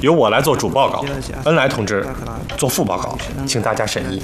由我来做主报告，恩来同志做副报告，请大家审议。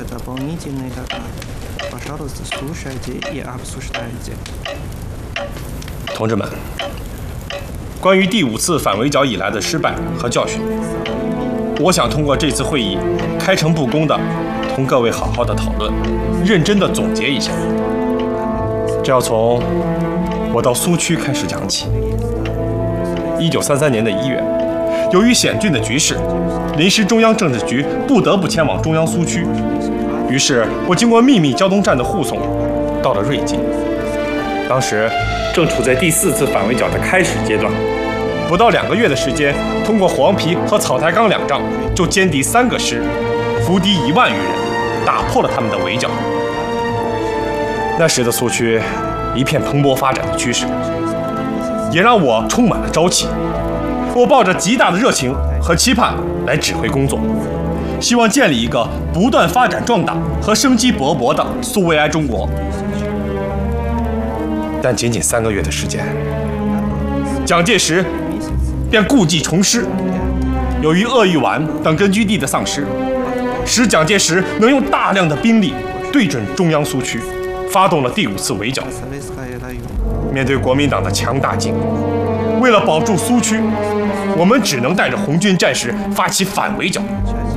同志们，关于第5次反围剿以来的失败和教训，我想通过这次会议开诚布公地同各位好好的讨论，认真地总结一下。这要从我到苏区开始讲起。1933年的1月，由于险峻的局势，临时中央政治局不得不前往中央苏区。于是我经过秘密交通站的护送，到了瑞金。当时正处在第4次反围剿的开始阶段，不到2个月的时间，通过黄陂和草台岗2仗，就歼敌3个师，俘敌1万余人，打破了他们的围剿。那时的苏区一片蓬勃发展的趋势，也让我充满了朝气。我抱着极大的热情和期盼来指挥工作，希望建立一个不断发展壮大和生机勃勃的苏维埃中国。但仅仅3个月的时间，蒋介石便故技重施。由于鄂豫皖等根据地的丧失，使蒋介石能用大量的兵力对准中央苏区，发动了第5次围剿。面对国民党的强大进攻，为了保住苏区，我们只能带着红军战士发起反围剿。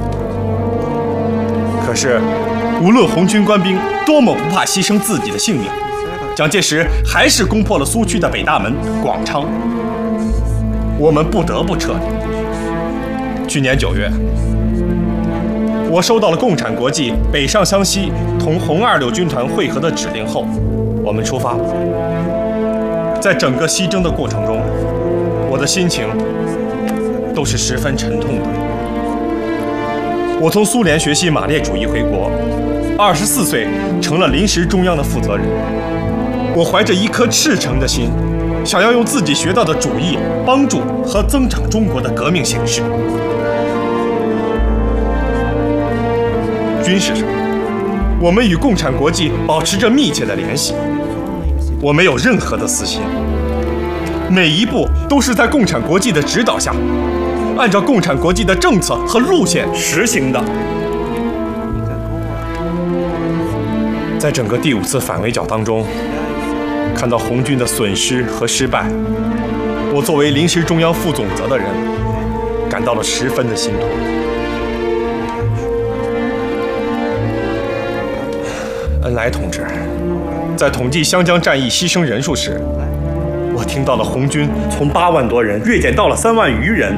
可是，无论红军官兵多么不怕牺牲自己的性命，蒋介石还是攻破了苏区的北大门、广昌。我们不得不撤离。去年9月，我收到了共产国际北上湘西同红26军团会合的指令后，我们出发了。在整个西征的过程中，我的心情都是十分沉痛的。我从苏联学习马列主义回国，24岁成了临时中央的负责人。我怀着一颗赤诚的心，想要用自己学到的主义帮助和增长中国的革命形势。军事上，我们与共产国际保持着密切的联系。我没有任何的私心，每一步都是在共产国际的指导下，按照共产国际的政策和路线实行的。在整个第5次反围剿当中，看到红军的损失和失败，我作为临时中央副总责的人，感到了十分的心痛。恩来同志在统计湘江战役牺牲人数时，我听到了红军从8万多人锐减到了3万余人，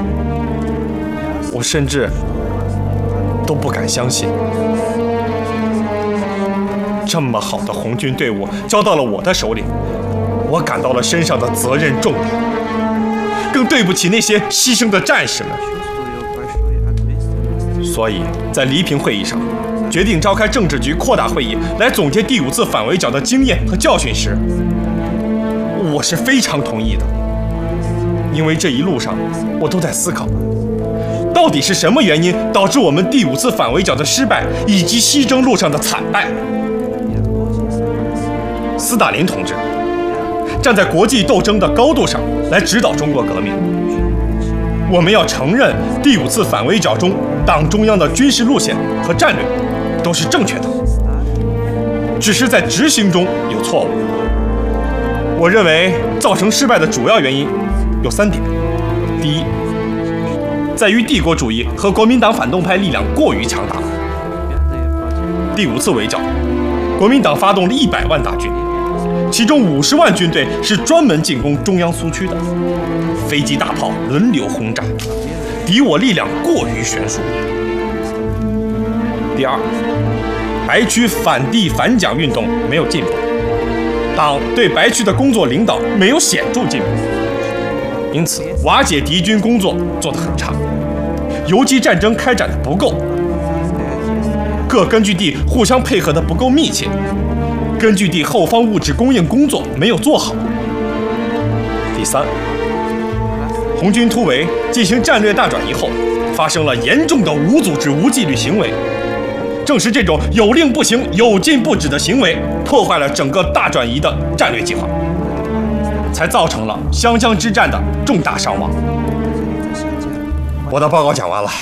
我甚至都不敢相信，这么好的红军队伍交到了我的手里，我感到了身上的责任重大，更对不起那些牺牲的战士们。所以在黎平会议上决定召开政治局扩大会议来总结第5次反围剿的经验和教训时，我是非常同意的。因为这一路上我都在思考，到底是什么原因导致我们第5次反围剿的失败以及西征路上的惨败。斯大林同志站在国际斗争的高度上来指导中国革命，我们要承认第5次反围剿中党中央的军事路线和战略都是正确的，只是在执行中有错误。我认为造成失败的主要原因有3点。第一，在于帝国主义和国民党反动派力量过于强大。第5次围剿，国民党发动了100万大军，其中50万军队是专门进攻中央苏区的，飞机大炮轮流轰炸，敌我力量过于悬殊。第二，白区反帝反蒋运动没有进步，党对白区的工作领导没有显著进步，因此瓦解敌军工作做得很差，游击战争开展得不够，各根据地互相配合得不够密切，根据地后方物质供应工作没有做好。第三，红军突围进行战略大转移后，发生了严重的无组织无纪律行为，正是这种有令不行有禁不止的行为，破坏了整个大转移的战略计划，才造成了湘江之战的重大伤亡。 我的报告讲完了。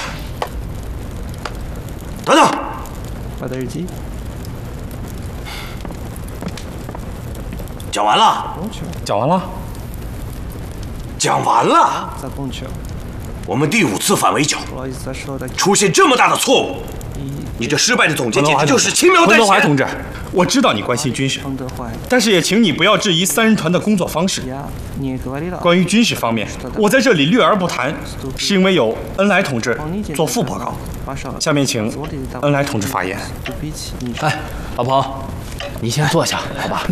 等等， 我的日记。 讲完了。 讲完了。 讲完了。我们第5次反围剿出现这么大的错误，你这失败的总结简直就是轻描淡写。 彭德怀同志，我知道你关心军事，但是也请你不要质疑3人团的工作方式。关于军事方面，我在这里略而不谈，是因为有恩来同志做副报告。下面请恩来同志发言。 哎，老彭，你先坐下，好吧？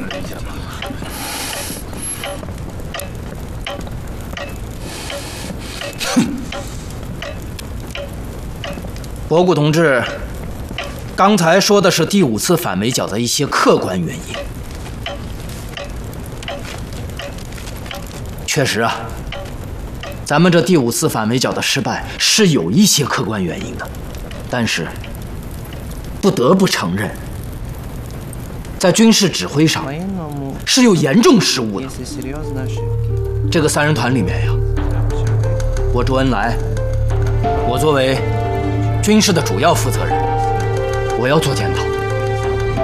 博古同志，刚才说的是第5次反围剿的一些客观原因。确实啊，咱们这第5次反围剿的失败是有一些客观原因的，但是不得不承认，在军事指挥上是有严重失误的。这个3人团里面呀，我周恩来，我作为军事的主要负责人，我要做检讨，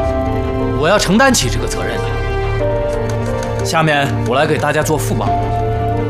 我要承担起这个责任来。下面我来给大家做副报告。